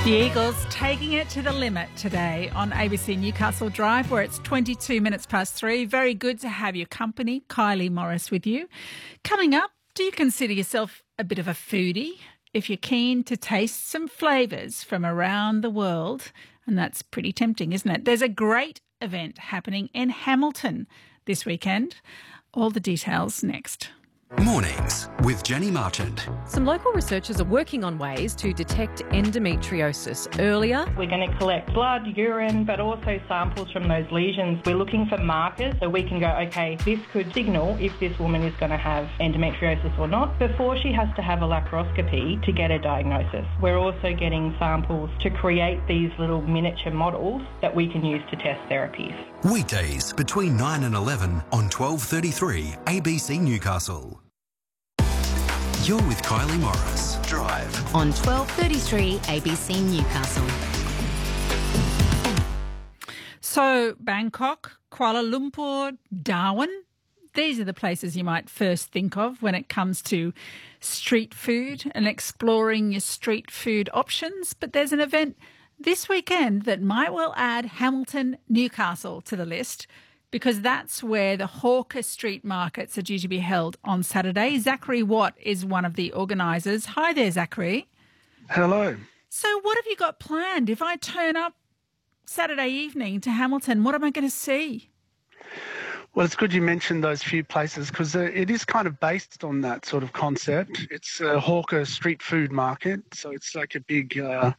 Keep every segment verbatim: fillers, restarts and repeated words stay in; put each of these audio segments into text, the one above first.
The Eagles taking it to the limit today on A B C Newcastle Drive, where it's twenty-two minutes past three. Very good to have your company. Kylie Morris with you. Coming up, do you consider yourself a bit of a foodie? If you're keen to taste some flavours from around the world, and that's pretty tempting, isn't it? There's a great event happening in Hamilton this weekend. All the details next. Mornings with Jenny Marchant. Some local researchers are working on ways to detect endometriosis earlier. We're going to collect blood, urine, but also samples from those lesions. We're looking for markers so we can go, okay, this could signal if this woman is going to have endometriosis or not before she has to have a laparoscopy to get a diagnosis. We're also getting samples to create these little miniature models that we can use to test therapies. Weekdays between nine and eleven on twelve thirty-three A B C Newcastle. You're with Kylie Morris. Drive on twelve thirty-three A B C Newcastle. So Bangkok, Kuala Lumpur, Darwin, these are the places you might first think of when it comes to street food and exploring your street food options. But there's an event this weekend that might well add Hamilton, Newcastle to the list, because that's where the Hawker Street Markets are due to be held on Saturday. Zachary Watt is one of the organisers. Hi there, Zachary. Hello. So what have you got planned? If I turn up Saturday evening to Hamilton, what am I going to see? Well, it's good you mentioned those few places because uh, it is kind of based on that sort of concept. It's a Hawker Street Food Market, so it's like a big uh,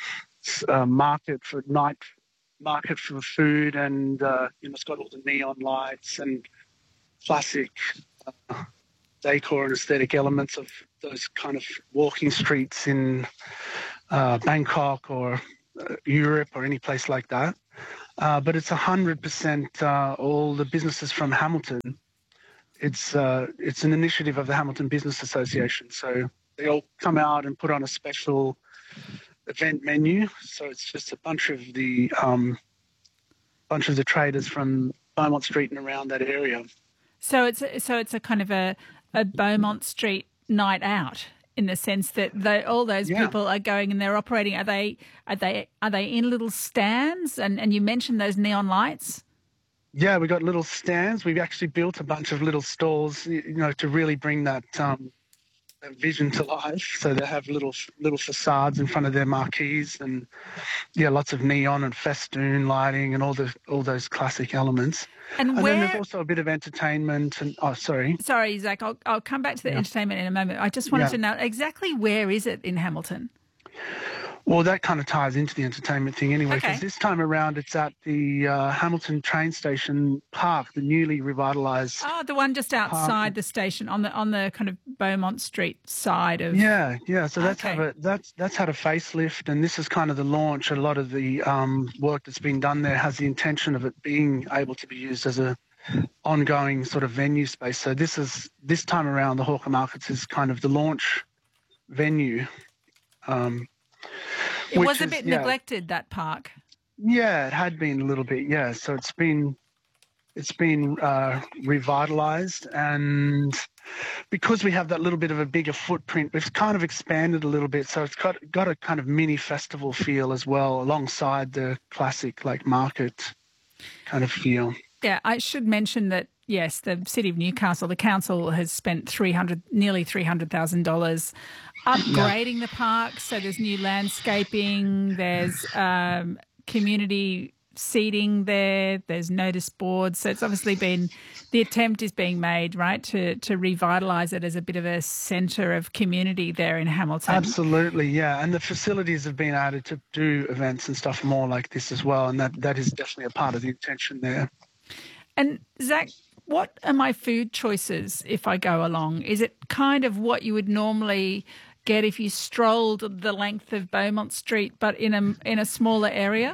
uh, market for night market for food, and uh, you know, it's got all the neon lights and classic uh, decor and aesthetic elements of those kind of walking streets in uh, Bangkok or uh, Europe or any place like that. Uh, but it's one hundred percent uh, all the businesses from Hamilton. It's uh, it's an initiative of the Hamilton Business Association. So they all come out and put on a special event menu. So it's just a bunch of the um, bunch of the traders from Beaumont Street and around that area. So it's a, so it's a kind of a, a Beaumont Street night out, in the sense that they, all those yeah. people are going and they're operating. Are they are they are they in little stands? And and you mentioned those neon lights. Yeah, we got little stands. We've actually built a bunch of little stalls, you know, to really bring that. Um, vision to life. So they have little little facades in front of their marquees, and yeah, lots of neon and festoon lighting and all the all those classic elements. And, and where... then there's also a bit of entertainment and oh sorry. Sorry, Zach, I'll I'll come back to the yeah. entertainment in a moment. I just wanted yeah. to know exactly where is it in Hamilton? Well, that kind of ties into the entertainment thing anyway, because okay. this time around it's at the uh, Hamilton train station park, the newly revitalised. Oh, the one just outside park. the station, on the on the kind of Beaumont Street side of. Yeah, yeah. So that's okay. had a, that's that's had a facelift, and this is kind of the launch. A lot of the um, work that's been done there has the intention of it being able to be used as a ongoing sort of venue space. So this is this time around, the Hawker Markets is kind of the launch venue. Um, It was a is, bit yeah, neglected, that park. Yeah, it had been a little bit. Yeah, so it's been it's been uh, revitalised, and because we have that little bit of a bigger footprint, we've kind of expanded a little bit. So it's got got a kind of mini festival feel as well, alongside the classic like market kind of feel. Yeah, I should mention that. Yes, the City of Newcastle, the council has spent three hundred, nearly three hundred thousand dollars upgrading yeah. the park. So there's new landscaping, there's um, community seating there, there's notice boards. So it's obviously been, the attempt is being made, right, to to revitalise it as a bit of a centre of community there in Hamilton. Absolutely, yeah. And the facilities have been added to do events and stuff more like this as well. And that, that is definitely a part of the intention there. And Zach, what are my food choices if I go along? Is it kind of what you would normally get if you strolled the length of Beaumont Street, but in a in a smaller area?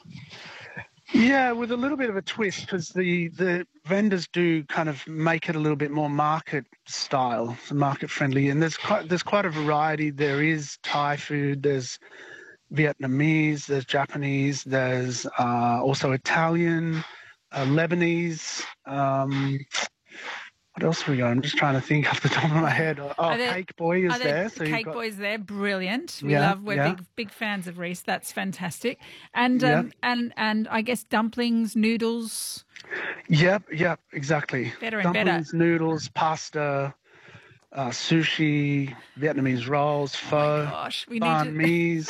Yeah, with a little bit of a twist, because the, the vendors do kind of make it a little bit more market style, market friendly, and there's quite there's quite a variety. There is Thai food, there's Vietnamese, there's Japanese, there's uh, also Italian. Uh, Lebanese, um, what else have we got? I'm just trying to think off the top of my head. Oh, Are there- Cake Boy is Are there. So you've Cake got, Boy's there, brilliant. We Yeah, love, we're yeah. big big fans of Reese. That's fantastic. And Yeah. um, and and I guess dumplings, noodles. Yep, yep, exactly. Better and better. Dumplings, noodles, pasta, uh, sushi, Vietnamese rolls, pho, Gosh, we need banh to. mi's.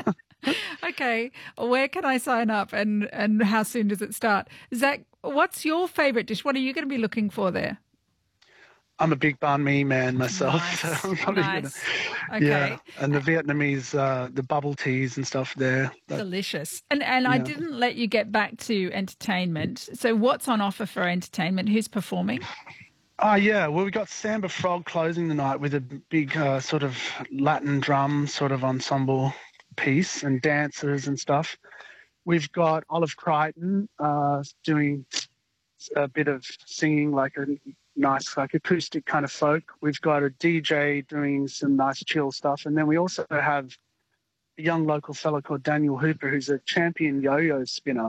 Okay, where can I sign up, and and how soon does it start? Zach, what's your favourite dish? What are you going to be looking for there? I'm a big banh mi man myself. Nice, so I'm probably nice. gonna, Okay. Yeah, and the Vietnamese, uh, the bubble teas and stuff there. That- Delicious. And and I Yeah. didn't let you get back to entertainment. So what's on offer for entertainment? Who's performing? Oh, yeah. Well, we got Samba Frog closing the night with a big uh, sort of Latin drum sort of ensemble piece and dancers and stuff. We've got Olive Crichton uh, doing a bit of singing, like a nice, like acoustic kind of folk. We've got a D J doing some nice chill stuff. And then we also have a young local fellow called Daniel Hooper, who's a champion yo-yo spinner.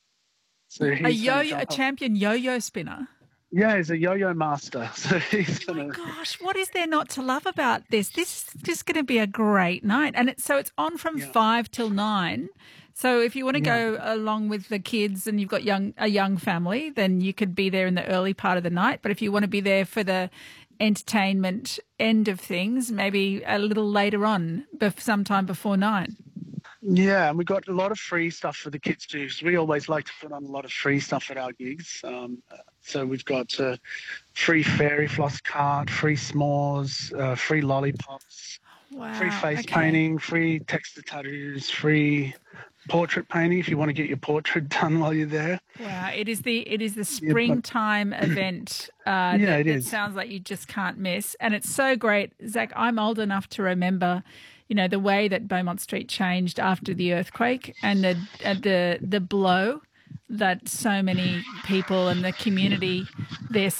So A he's yo gonna a jump up- champion yo-yo spinner. Yeah, he's a yo-yo master. So he's Oh my gonna. gosh, what is there not to love about this? This is just going to be a great night. And it's so it's on from Yeah. five till nine. So if you want to Yeah. go along with the kids and you've got young a young family, then you could be there in the early part of the night. But if you want to be there for the entertainment end of things, maybe a little later on, bef- sometime before nine. Yeah, and we got a lot of free stuff for the kids too, because we always like to put on a lot of free stuff at our gigs. Um, so we've got uh, free fairy floss card, free s'mores, uh, free lollipops, Wow. free face okay. painting, free texture tattoos, free portrait painting if you want to get your portrait done while you're there. Wow, it is the it is the but- springtime event. Uh, Yeah, that, it that is. sounds like you just can't miss, and it's so great, Zach. I'm old enough to remember, you know, the way that Beaumont Street changed after the earthquake, and the uh, the the blow that so many people and the community there